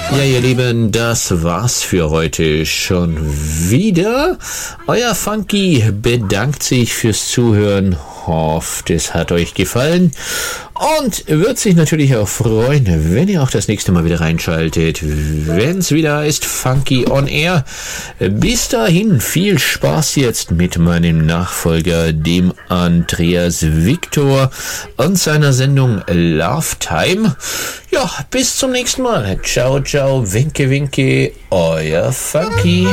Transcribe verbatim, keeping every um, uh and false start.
Ja, ihr Lieben, das war's für heute schon wieder. Euer Funky bedankt sich fürs Zuhören. Hofft, es hat euch gefallen und wird sich natürlich auch freuen, wenn ihr auch das nächste Mal wieder reinschaltet, wenn es wieder heißt Funky on Air. Bis dahin viel Spaß jetzt mit meinem Nachfolger, dem Andreas Victor und seiner Sendung Love Time. Ja, bis zum nächsten Mal. Ciao, ciao, winke, winke, euer Funky.